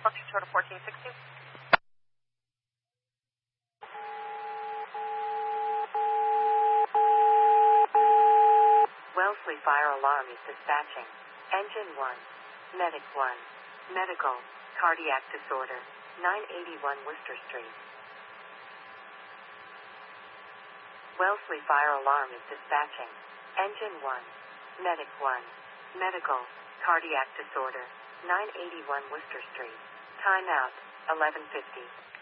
Total 1460. Wellesley Fire Alarm is dispatching. Engine 1. Medic 1. Medical. Cardiac disorder. 981 Worcester Street. Wellesley Fire Alarm is dispatching. Engine 1. Medic 1. Medical. Cardiac disorder. 981 Worcester Street. Time out. 11:50.